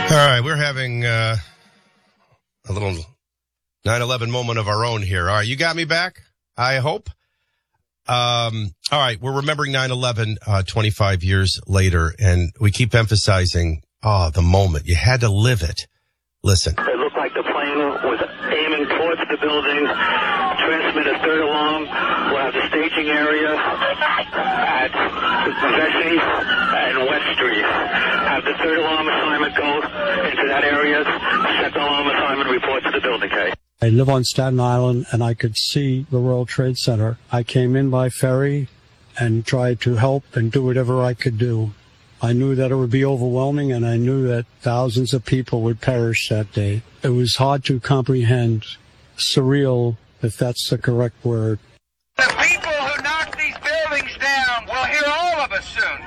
All right, we're having a little 9/11 moment of our own here. All right, you got me back, I hope. All right, we're remembering 9/11 25 years later, and we keep emphasizing, the moment. You had to live it. Listen. It looked like the plane was aiming towards the building. Transmit a third alarm. We'll have the staging area at Vesey and West Street. Have the third alarm assignment go into that area. Second alarm assignment report to the building, okay? I live on Staten Island, and I could see the World Trade Center. I came in by ferry and tried to help and do whatever I could do. I knew that it would be overwhelming, and I knew that thousands of people would perish that day. It was hard to comprehend, surreal, if that's the correct word. The people who knock these buildings down will hear all of us soon.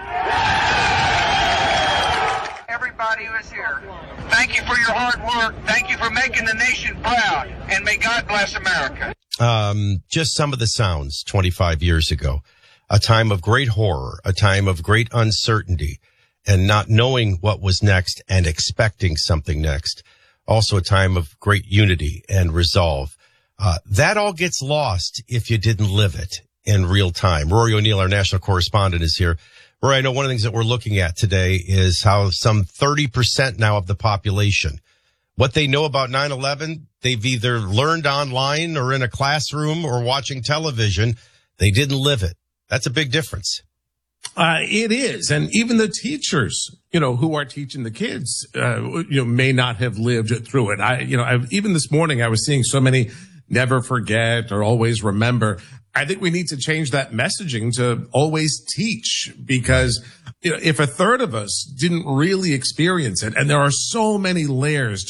Everybody who is here, thank you for your hard work. Thank you for making the nation proud. And may God bless America. Just some of the sounds 25 years ago. A time of great horror, a time of great uncertainty, and not knowing what was next and expecting something next. Also a time of great unity and resolve. That all gets lost if you didn't live it in real time. Rory O'Neill, our national correspondent, is here. Rory, I know one of the things that we're looking at today is how some 30% now of the population, what they know about 9/11, they've either learned online or in a classroom or watching television. They didn't live it. That's a big difference. It is. And even the teachers, who are teaching the kids, may not have lived through it. Even this morning, I was seeing so many never forget or always remember. I think we need to change that messaging to always teach, because, if a third of us didn't really experience it, and there are so many layers to